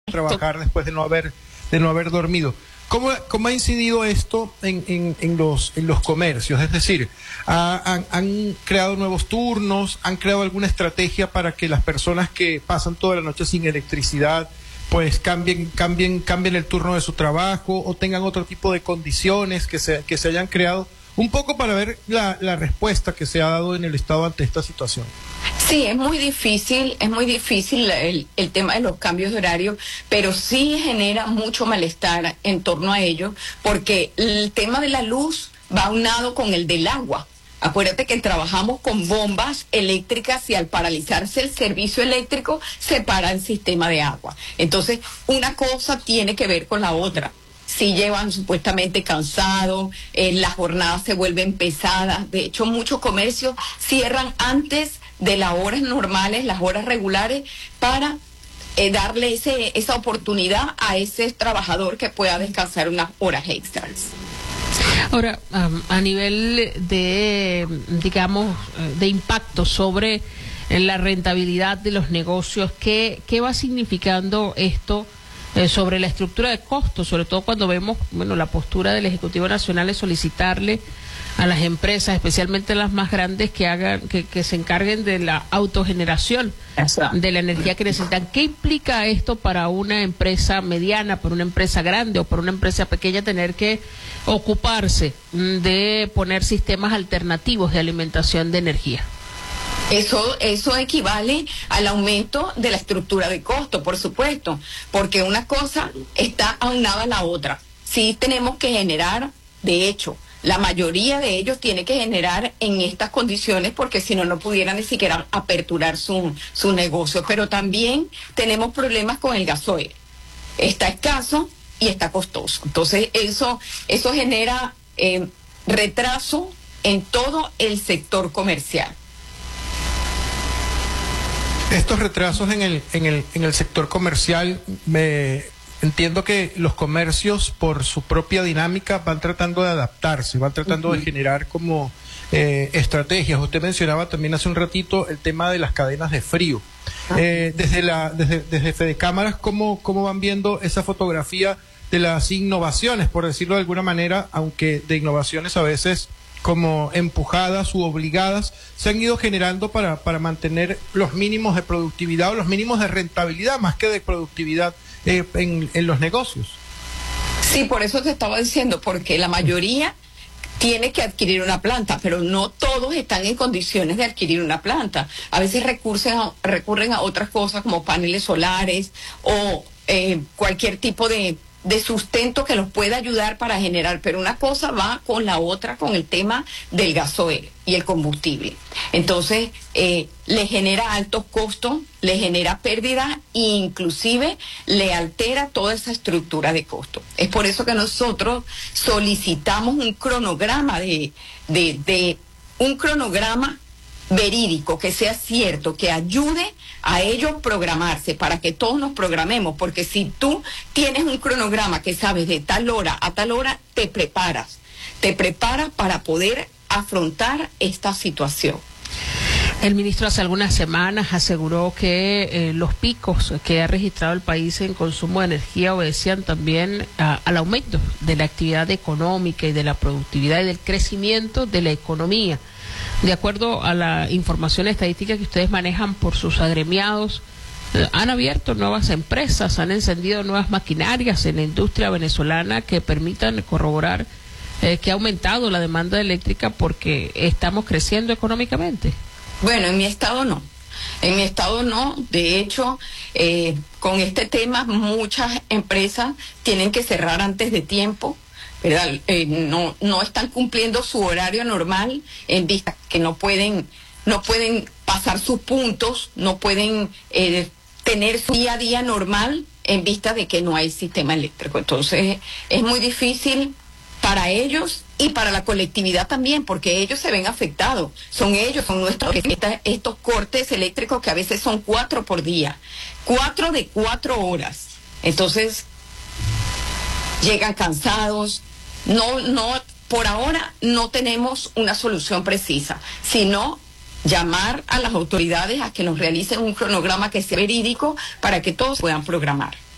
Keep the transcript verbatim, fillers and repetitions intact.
trabajar después de no haber, de no haber dormido. ¿Cómo, cómo ha incidido esto en, en, en, los, en los comercios? Es decir, ha, han, han creado nuevos turnos, han creado alguna estrategia para que las personas que pasan toda la noche sin electricidad pues cambien, cambien, cambien el turno de su trabajo o tengan otro tipo de condiciones que se, que se hayan creado, un poco para ver la, la respuesta que se ha dado en el Estado ante esta situación. Sí, es muy difícil, es muy difícil el, el tema de los cambios de horario, pero sí genera mucho malestar en torno a ello, porque el tema de la luz va aunado con el del agua. Acuérdate que trabajamos con bombas eléctricas y al paralizarse el servicio eléctrico se para el sistema de agua. Entonces, una cosa tiene que ver con la otra. Si llevan supuestamente cansados, eh, las jornadas se vuelven pesadas. De hecho, muchos comercios cierran antes de las horas normales, las horas regulares, para eh, darle ese, esa oportunidad a ese trabajador que pueda descansar unas horas extras. Ahora, um, a nivel de, digamos, de impacto sobre la rentabilidad de los negocios, ¿qué, qué va significando esto eh, sobre la estructura de costos? Sobre todo cuando vemos, bueno, la postura del Ejecutivo Nacional es solicitarle a las empresas, especialmente las más grandes, que hagan, que, que se encarguen de la autogeneración de la energía que necesitan. ¿Qué implica esto para una empresa mediana, para una empresa grande o para una empresa pequeña tener que ocuparse de poner sistemas alternativos de alimentación de energía? Eso, eso equivale al aumento de la estructura de costo, por supuesto, porque una cosa está aunada a la otra. Sí tenemos que generar, de hecho, la mayoría de ellos tiene que generar en estas condiciones porque si no, no pudieran ni siquiera aperturar su, su negocio. Pero también tenemos problemas con el gasoil. Está escaso y está costoso. Entonces, eso, eso genera eh, retraso en todo el sector comercial. Estos retrasos en el, en el, en el sector comercial, me... entiendo que los comercios, por su propia dinámica, van tratando de adaptarse, van tratando uh-huh. de generar como eh, estrategias. Usted mencionaba también hace un ratito el tema de las cadenas de frío. Uh-huh. Eh, desde la desde, desde Fedecámaras, ¿cómo, ¿cómo van viendo esa fotografía de las innovaciones, por decirlo de alguna manera, aunque de innovaciones a veces como empujadas u obligadas, se han ido generando para, para mantener los mínimos de productividad o los mínimos de rentabilidad más que de productividad Eh, en, en los negocios? Sí, por eso te estaba diciendo, porque la mayoría tiene que adquirir una planta, pero no todos están en condiciones de adquirir una planta. A veces recurren a, recurren a otras cosas como paneles solares o eh, cualquier tipo de, de sustento que los pueda ayudar para generar, pero una cosa va con la otra, con el tema del gasoil y el combustible. Entonces, eh, le genera altos costos, le genera pérdidas e inclusive le altera toda esa estructura de costo. Es por eso que nosotros solicitamos un cronograma de, de, de un cronograma verídico, que sea cierto, que ayude a ellos programarse, para que todos nos programemos, porque si tú tienes un cronograma que sabes de tal hora a tal hora, te preparas, te preparas para poder afrontar esta situación. El ministro hace algunas semanas aseguró que eh, los picos que ha registrado el país en consumo de energía obedecían también a, al aumento de la actividad económica y de la productividad y del crecimiento de la economía. De acuerdo a la información estadística que ustedes manejan por sus agremiados, eh, han abierto nuevas empresas, han encendido nuevas maquinarias en la industria venezolana que permitan corroborar eh, que ha aumentado la demanda eléctrica porque estamos creciendo económicamente. Bueno, en mi estado no. En mi estado no. De hecho, eh, con este tema muchas empresas tienen que cerrar antes de tiempo, ¿verdad? Eh, no, no están cumpliendo su horario normal en vista que no pueden, no pueden pasar sus puntos, no pueden eh, tener su día a día normal en vista de que no hay sistema eléctrico. Entonces, es muy difícil para ellos y para la colectividad también, porque ellos se ven afectados. Son ellos, son nuestros, estos cortes eléctricos que a veces son cuatro por día, cuatro de cuatro horas. Entonces, llegan cansados. No, no, por ahora no tenemos una solución precisa, sino llamar a las autoridades a que nos realicen un cronograma que sea verídico para que todos puedan programar.